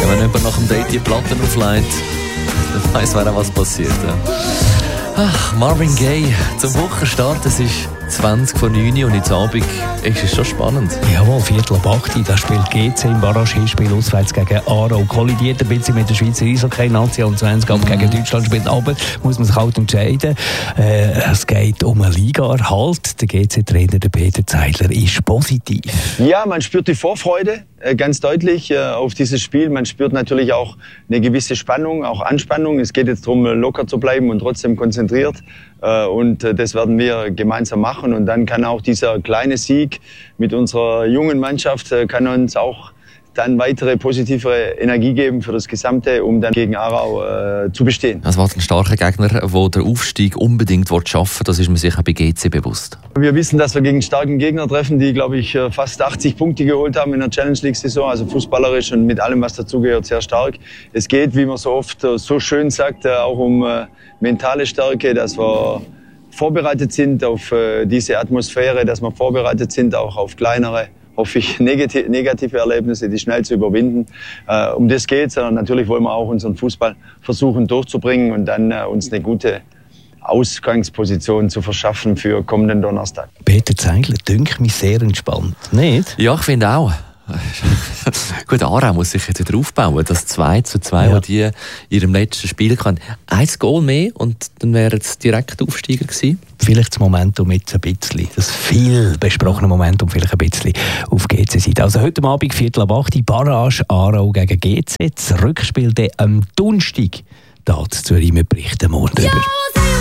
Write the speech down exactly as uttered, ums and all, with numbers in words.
Ja, wenn jemand nach dem Date die Platten auflegt, dann weiss wer auch, was passiert. Ja. Ach, Marvin Gaye zum Wochenstart, es ist zwanzig vor neun und jetzt Abend ist es schon spannend. Jawohl, Viertel ab acht, da spielt G C im Barrage-Hinspiel auswärts gegen Aarau. Kollidiert ein bisschen mit der Schweizer Eishockey-Nation zwanzig ab gegen Deutschland spielt, aber muss man sich halt entscheiden. Äh, es geht um einen Liga-Erhalt. Der G C-Trainer Peter Zeidler ist positiv. Ja, man spürt die Vorfreude äh, ganz deutlich äh, auf dieses Spiel. Man spürt natürlich auch eine gewisse Spannung, auch Anspannung. Es geht jetzt darum, locker zu bleiben und trotzdem konzentriert. Äh, und äh, das werden wir gemeinsam machen. Und dann kann auch dieser kleine Sieg mit unserer jungen Mannschaft äh, kann uns auch dann weitere positive Energie geben für das Gesamte, um dann gegen Aarau äh, zu bestehen. Es war ein starker Gegner, der den Aufstieg unbedingt schaffen will. Das ist mir sicher bei G C bewusst. Wir wissen, dass wir gegen starken Gegner treffen, die, glaube ich, fast achtzig Punkte geholt haben in der Challenge League-Saison. Also fußballerisch und mit allem, was dazugehört, sehr stark. Es geht, wie man so oft so schön sagt, auch um mentale Stärke, dass wir vorbereitet sind auf diese Atmosphäre, dass wir vorbereitet sind auch auf kleinere, hoffe ich, negative Erlebnisse, die schnell zu überwinden. Äh, um das geht's. Und natürlich wollen wir auch unseren Fußball versuchen durchzubringen und dann äh, uns eine gute Ausgangsposition zu verschaffen für kommenden Donnerstag. Peter Zeidler dünkt mich sehr entspannt, nicht? Ja, ich finde auch. Gut, Aarau muss sich jetzt wieder aufbauen. Das zwei zu zwei, ja, das die in ihrem letzten Spiel kann. Ein Goal mehr und dann wären es direkt Aufsteiger gewesen. Vielleicht das Momentum jetzt ein bisschen, das viel besprochene Momentum vielleicht ein bisschen auf G C-Seite. Also heute Abend, Viertel ab acht, Barrage Aarau gegen G C. Das Rückspiel am Donnerstag. Da zu Zürich, wir berichten morgen darüber.